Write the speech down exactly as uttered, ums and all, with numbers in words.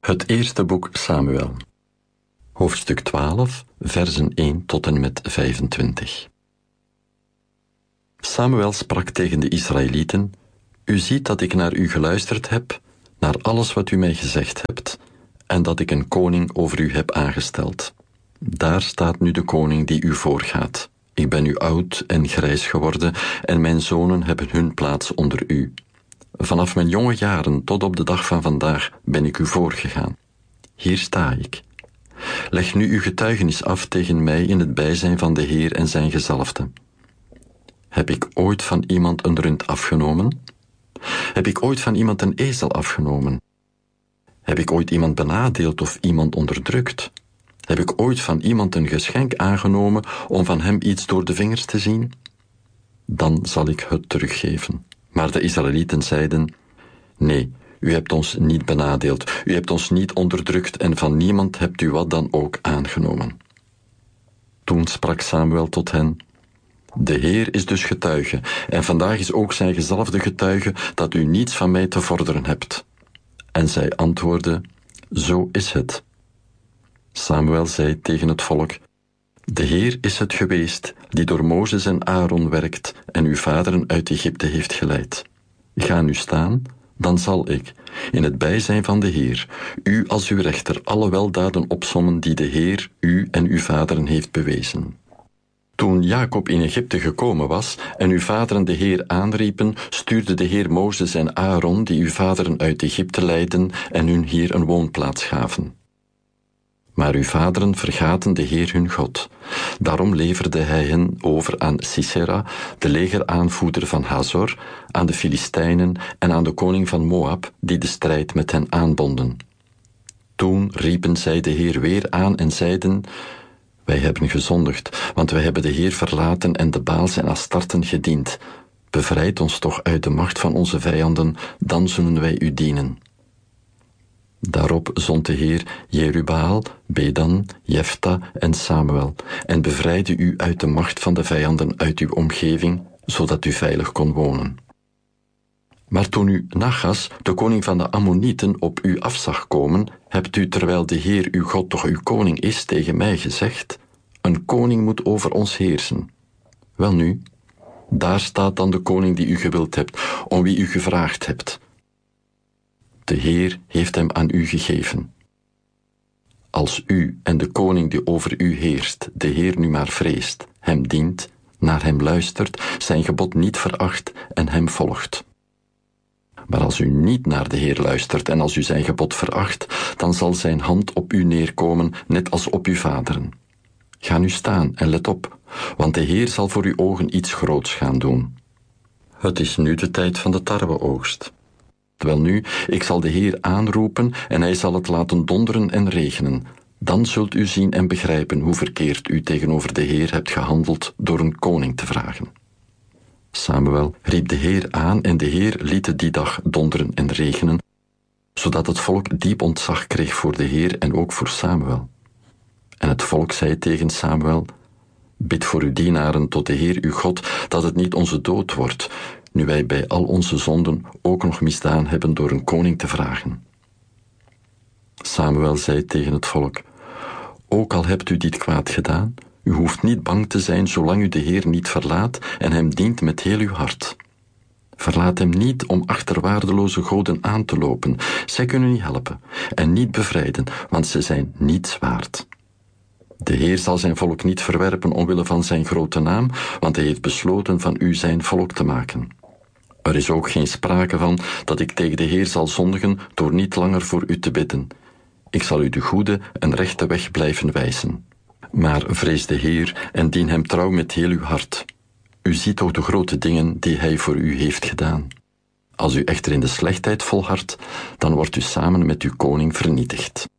Het eerste boek Samuel, hoofdstuk twaalf, versen één tot en met vijfentwintig. Samuel sprak tegen de Israëlieten: U ziet dat ik naar u geluisterd heb, naar alles wat u mij gezegd hebt, en dat ik een koning over u heb aangesteld. Daar staat nu de koning die u voorgaat. Ik ben nu oud en grijs geworden, en mijn zonen hebben hun plaats onder u. Vanaf mijn jonge jaren tot op de dag van vandaag ben ik u voorgegaan. Hier sta ik. Leg nu uw getuigenis af tegen mij in het bijzijn van de Heer en zijn gezalfde. Heb ik ooit van iemand een rund afgenomen? Heb ik ooit van iemand een ezel afgenomen? Heb ik ooit iemand benadeeld of iemand onderdrukt? Heb ik ooit van iemand een geschenk aangenomen om van hem iets door de vingers te zien? Dan zal ik het teruggeven. Maar de Israëlieten zeiden: Nee, u hebt ons niet benadeeld, u hebt ons niet onderdrukt en van niemand hebt u wat dan ook aangenomen. Toen sprak Samuel tot hen: De Heer is dus getuige, en vandaag is ook zijn gezalfde getuige dat u niets van mij te vorderen hebt. En zij antwoordden: Zo is het. Samuel zei tegen het volk: De Heer is het geweest die door Mozes en Aaron werkt en uw vaderen uit Egypte heeft geleid. Ga nu staan, dan zal ik, in het bijzijn van de Heer, u als uw rechter alle weldaden opsommen die de Heer u en uw vaderen heeft bewezen. Toen Jacob in Egypte gekomen was en uw vaderen de Heer aanriepen, stuurde de Heer Mozes en Aaron, die uw vaderen uit Egypte leidden en hun hier een woonplaats gaven. Maar uw vaderen vergaten de Heer hun God. Daarom leverde hij hen over aan Sisera, de legeraanvoerder van Hazor, aan de Filistijnen en aan de koning van Moab, die de strijd met hen aanbonden. Toen riepen zij de Heer weer aan en zeiden: Wij hebben gezondigd, want wij hebben de Heer verlaten en de Baals en Astarten gediend. Bevrijd ons toch uit de macht van onze vijanden, dan zullen wij u dienen. Daarop zond de Heer Jerubaal, Bedan, Jefta en Samuel en bevrijdde u uit de macht van de vijanden uit uw omgeving, zodat u veilig kon wonen. Maar toen u Nagas, de koning van de Ammonieten, op u af zag komen, hebt u, terwijl de Heer uw God toch uw koning is, tegen mij gezegd: Een koning moet over ons heersen. Welnu, daar staat dan de koning die u gewild hebt, om wie u gevraagd hebt. De Heer heeft hem aan u gegeven. Als u en de koning die over u heerst, de Heer nu maar vreest, hem dient, naar hem luistert, zijn gebod niet veracht en hem volgt. Maar als u niet naar de Heer luistert en als u zijn gebod veracht, dan zal zijn hand op u neerkomen, net als op uw vaderen. Ga nu staan en let op, want de Heer zal voor uw ogen iets groots gaan doen. Het is nu de tijd van de tarweoogst. Welnu, ik zal de Heer aanroepen en hij zal het laten donderen en regenen. Dan zult u zien en begrijpen hoe verkeerd u tegenover de Heer hebt gehandeld door een koning te vragen. Samuel riep de Heer aan en de Heer liet het die dag donderen en regenen, zodat het volk diep ontzag kreeg voor de Heer en ook voor Samuel. En het volk zei tegen Samuel: Bid voor uw dienaren tot de Heer uw God, dat het niet onze dood wordt, nu wij bij al onze zonden ook nog misdaan hebben door een koning te vragen. Samuel zei tegen het volk: Ook al hebt u dit kwaad gedaan, u hoeft niet bang te zijn zolang u de Heer niet verlaat en hem dient met heel uw hart. Verlaat hem niet om achter waardeloze goden aan te lopen. Zij kunnen niet helpen en niet bevrijden, want ze zijn niets waard. De Heer zal zijn volk niet verwerpen omwille van zijn grote naam, want hij heeft besloten van u zijn volk te maken. Er is ook geen sprake van dat ik tegen de Heer zal zondigen door niet langer voor u te bidden. Ik zal u de goede en rechte weg blijven wijzen. Maar vrees de Heer en dien hem trouw met heel uw hart. U ziet ook de grote dingen die hij voor u heeft gedaan. Als u echter in de slechtheid volhardt, dan wordt u samen met uw koning vernietigd.